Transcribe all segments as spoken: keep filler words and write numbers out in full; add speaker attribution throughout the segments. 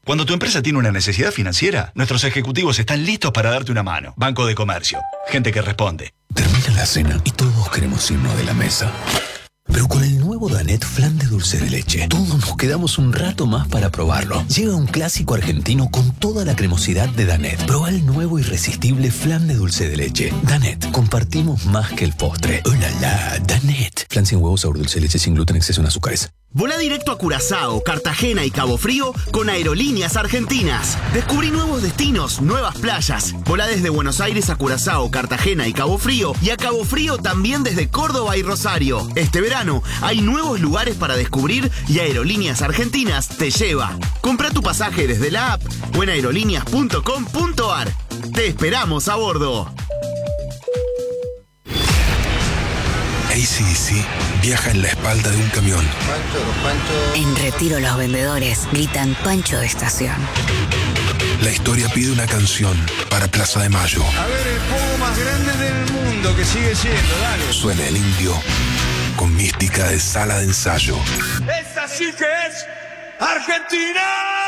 Speaker 1: Cuando tu empresa tiene una necesidad financiera, nuestros ejecutivos están listos para darte una mano. Banco de Comercio. Gente que responde.
Speaker 2: Termina la cena y todos queremos irnos de la mesa. Pero con el nuevo Danette Flan de dulce de leche, todos nos quedamos un rato más para probarlo. Llega un clásico argentino con toda la cremosidad de Danette. Proba el nuevo irresistible flan de dulce de leche. Danette, compartimos más que el postre. ¡Oh, la, la! Danette. Flan sin huevos, sabor dulce de leche, sin gluten, exceso en azúcares.
Speaker 3: Volá directo a Curazao, Cartagena y Cabo Frío con Aerolíneas Argentinas. Descubrí nuevos destinos, nuevas playas. Volá desde Buenos Aires a Curazao, Cartagena y Cabo Frío, y a Cabo Frío también desde Córdoba y Rosario. Este verano hay nuevos lugares para descubrir y Aerolíneas Argentinas te lleva. Comprá tu pasaje desde la app o en aerolíneas punto com punto ar. Te esperamos a bordo.
Speaker 2: A C D C viaja en la espalda de un camión.
Speaker 4: En Retiro los vendedores gritan Pancho de estación.
Speaker 2: La historia pide una canción para Plaza de Mayo.
Speaker 5: A ver, el juego más grande del mundo que sigue siendo, dale.
Speaker 2: Suena el indio con mística de sala de ensayo.
Speaker 5: ¡Esa sí que es Argentina!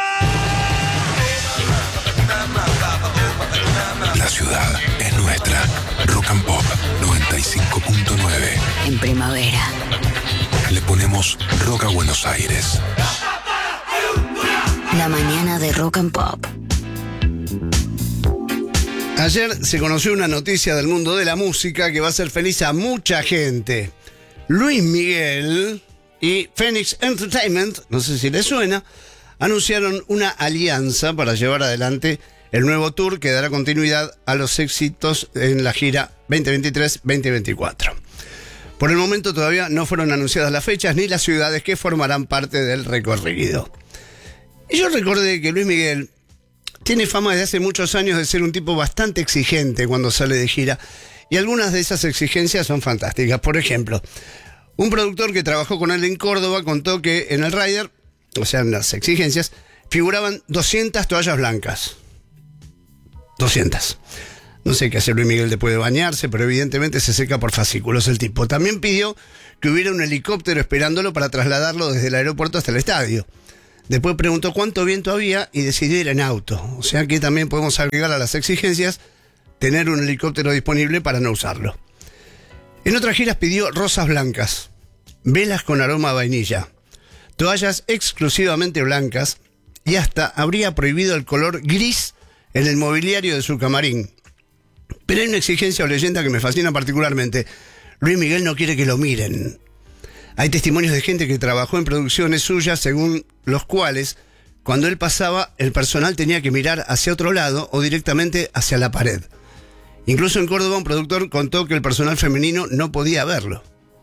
Speaker 2: La ciudad es nuestra. Rock and Pop noventa y cinco punto nueve.
Speaker 4: En primavera.
Speaker 2: Le ponemos rock a Buenos Aires.
Speaker 4: La mañana de Rock and Pop.
Speaker 6: Ayer se conoció una noticia del mundo de la música que va a hacer feliz a mucha gente. Luis Miguel y Phoenix Entertainment, no sé si les suena, anunciaron una alianza para llevar adelante el nuevo tour que dará continuidad a los éxitos en la gira veinte veintitrés veinte veinticuatro. Por el momento todavía no fueron anunciadas las fechas ni las ciudades que formarán parte del recorrido. Y yo recordé que Luis Miguel tiene fama desde hace muchos años de ser un tipo bastante exigente cuando sale de gira, y algunas de esas exigencias son fantásticas. Por ejemplo, un productor que trabajó con él en Córdoba contó que en el rider, o sea, en las exigencias, figuraban doscientas toallas blancas. doscientas. No sé qué hace Luis Miguel después de bañarse, pero evidentemente se seca por fascículos el tipo. También pidió que hubiera un helicóptero esperándolo para trasladarlo desde el aeropuerto hasta el estadio. Después preguntó cuánto viento había y decidió ir en auto. O sea que también podemos agregar a las exigencias tener un helicóptero disponible para no usarlo. En otras giras pidió rosas blancas, velas con aroma a vainilla, toallas exclusivamente blancas y hasta habría prohibido el color gris en el mobiliario de su camarín. Pero hay una exigencia o leyenda que me fascina particularmente. Luis Miguel no quiere que lo miren. Hay testimonios de gente que trabajó en producciones suyas según los cuales, cuando él pasaba, el personal tenía que mirar hacia otro lado o directamente hacia la pared. Incluso en Córdoba un productor contó que el personal femenino no podía verlo.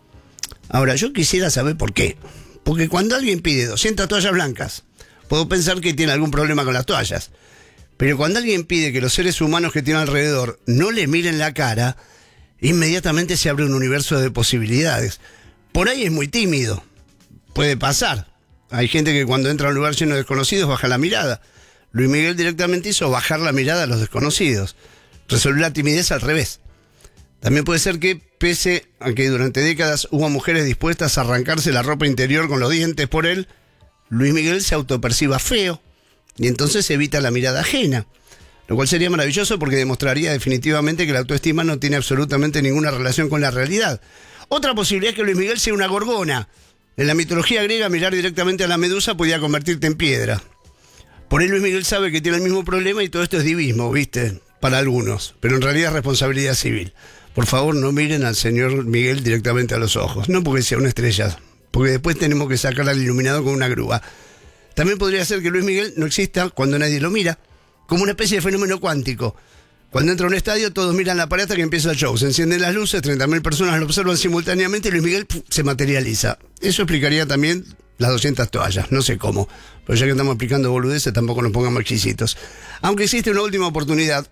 Speaker 6: Ahora, yo quisiera saber por qué. Porque cuando alguien pide doscientas toallas blancas, puedo pensar que tiene algún problema con las toallas. Pero cuando alguien pide que los seres humanos que tiene alrededor no le miren la cara, inmediatamente se abre un universo de posibilidades. Por ahí es muy tímido. Puede pasar. Hay gente que cuando entra a un lugar lleno de desconocidos baja la mirada. Luis Miguel directamente hizo bajar la mirada a los desconocidos. Resolvió la timidez al revés. También puede ser que, pese a que durante décadas hubo mujeres dispuestas a arrancarse la ropa interior con los dientes por él, Luis Miguel se autoperciba feo y entonces evita la mirada ajena. Lo cual sería maravilloso porque demostraría definitivamente que la autoestima no tiene absolutamente ninguna relación con la realidad. Otra posibilidad es que Luis Miguel sea una gorgona. En la mitología griega, mirar directamente a la medusa podía convertirte en piedra. Por ahí Luis Miguel sabe que tiene el mismo problema y todo esto es divismo, ¿viste? Para algunos, pero en realidad es responsabilidad civil. Por favor, no miren al señor Miguel directamente a los ojos. No porque sea una estrella, porque después tenemos que sacar al iluminado con una grúa. También podría ser que Luis Miguel no exista cuando nadie lo mira, como una especie de fenómeno cuántico. Cuando entra a un estadio, todos miran la pared hasta que empieza el show. Se encienden las luces, treinta mil personas lo observan simultáneamente y Luis Miguel puf, se materializa. Eso explicaría también las doscientas toallas. No sé cómo, pero ya que estamos explicando boludeces, tampoco nos pongamos exquisitos. Aunque existe una última oportunidad,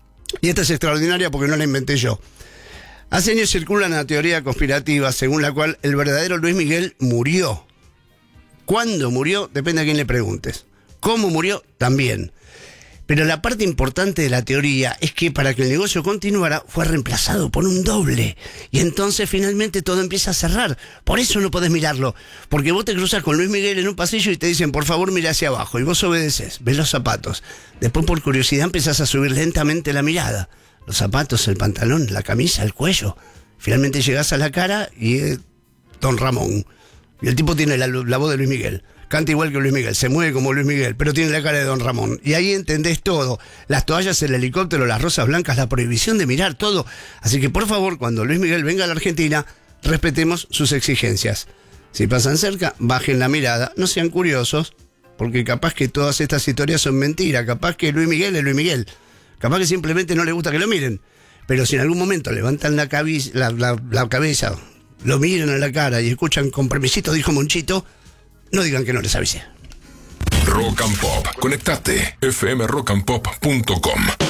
Speaker 6: y esta es extraordinaria porque no la inventé yo. Hace años circula una teoría conspirativa según la cual el verdadero Luis Miguel murió. ¿Cuándo murió? Depende a quién le preguntes. ¿Cómo murió? También. Pero la parte importante de la teoría es que para que el negocio continuara fue reemplazado por un doble. Y entonces finalmente todo empieza a cerrar. Por eso no podés mirarlo. Porque vos te cruzas con Luis Miguel en un pasillo y te dicen, por favor, mira hacia abajo. Y vos obedeces, ves los zapatos. Después por curiosidad empezás a subir lentamente la mirada. Los zapatos, el pantalón, la camisa, el cuello. Finalmente llegás a la cara y es Don Ramón. Y el tipo tiene la, la voz de Luis Miguel. Canta igual que Luis Miguel, se mueve como Luis Miguel, pero tiene la cara de Don Ramón. Y ahí entendés todo. Las toallas, el helicóptero, las rosas blancas, la prohibición de mirar, todo. Así que por favor, cuando Luis Miguel venga a la Argentina, respetemos sus exigencias. Si pasan cerca, bajen la mirada, no sean curiosos, porque capaz que todas estas historias son mentiras. Capaz que Luis Miguel es Luis Miguel. Capaz que simplemente no le gusta que lo miren. Pero si en algún momento levantan la, cabi- la, la, la cabeza, lo miran a la cara y escuchan con permisito, dijo Monchito, no digan que no les avisé.
Speaker 7: Rock and Pop. Conectate. f m rock and pop punto com